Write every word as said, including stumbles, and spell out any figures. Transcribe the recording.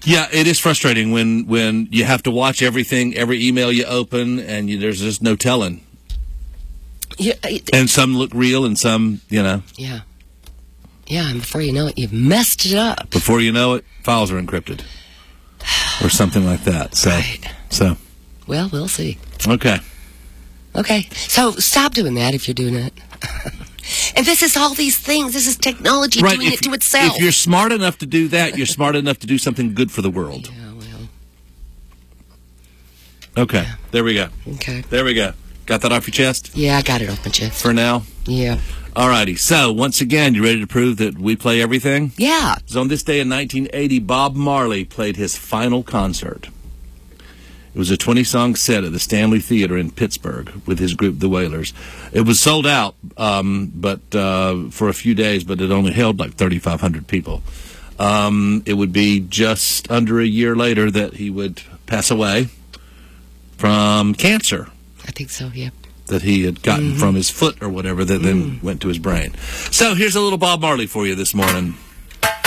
Yeah, it is frustrating when, when you have to watch everything, every email you open, and you, there's just no telling. Yeah, it, and some look real, and some, you know. Yeah. Yeah, and before you know it, you've messed it up. Before you know it, files are encrypted. Or something like that. So, right. So. Well, we'll see. Okay. Okay. So stop doing that if you're doing it. And this is all these things. This is technology right. doing if, it to itself. If you're smart enough to do that, you're smart enough to do something good for the world. Yeah, well. Okay. Yeah. There we go. Okay. There we go. Got that off your chest? Yeah, I got it off my chest. For now? Yeah. All righty. So, once again, you ready to prove that we play everything? Yeah. So on this day in nineteen eighty, Bob Marley played his final concert. It was a twenty-song set at the Stanley Theater in Pittsburgh with his group, The Wailers. It was sold out um, but uh, for a few days, but it only held like thirty-five hundred people. Um, it would be just under a year later that he would pass away from cancer. I think so, yeah. That he had gotten mm-hmm. from his foot or whatever that mm. then went to his brain. So here's a little Bob Marley for you this morning.